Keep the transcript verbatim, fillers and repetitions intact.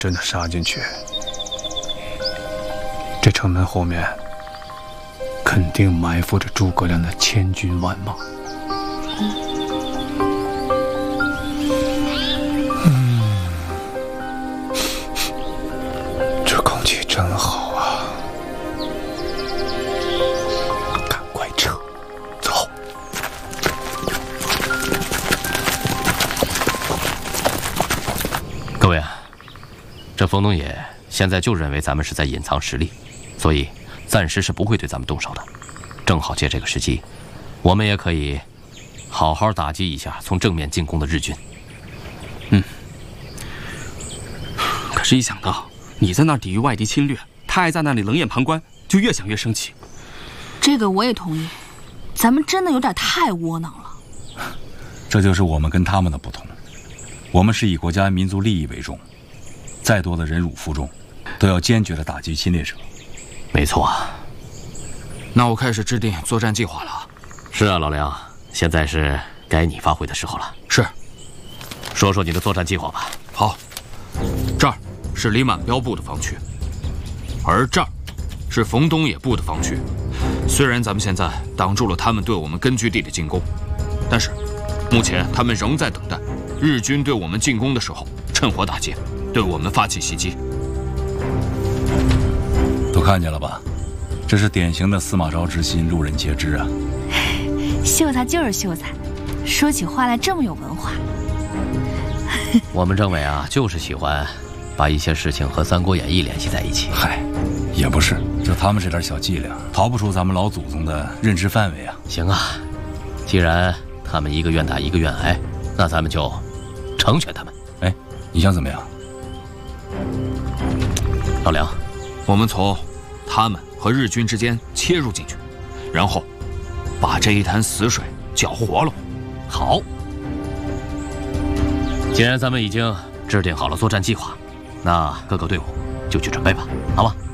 真的杀进去，这城门后面肯定埋伏着诸葛亮的千军万马。嗯，这空气真好啊！赶快撤，走。 各位啊，这冯东野现在就认为咱们是在隐藏实力，所以暂时是不会对咱们动手的。正好借这个时机，我们也可以好好打击一下从正面进攻的日军。 嗯。可是，一想到你在那儿抵御外敌侵略，他还在那里冷眼旁观，就越想越生气。 这个我也同意，咱们真的有点太窝囊了。 这就是我们跟他们的不同。我们是以国家民族利益为重，再多的忍辱负重，都要坚决地打击侵略者。 没错啊。 那我开始制定作战计划了。 是啊，老梁，现在是该你发挥的时候了。 是。 说说你的作战计划吧。 好，这儿是李满标部的防区，而这儿是冯东野部的防区。虽然咱们现在挡住了他们对我们根据地的进攻，但是目前他们仍在等待日军对我们进攻的时候，趁火打劫，对我们发起袭击。 都看见了吧？这是典型的司马昭之心，路人皆知啊。 秀才就是秀才，说起话来这么有文化。 我们政委啊，就是喜欢把一些事情和《三国演义》联系在一起。 嗨，也不是，就他们这点小伎俩，逃不出咱们老祖宗的认知范围啊。 行啊，既然他们一个愿打一个愿挨，那咱们就成全他们。 哎，你想怎么样？ 老梁， 我们从他们和日军之间切入进去，然后把这一潭死水搅活了。 好，既然咱们已经制定好了作战计划，那各个队伍就去准备吧，好吗？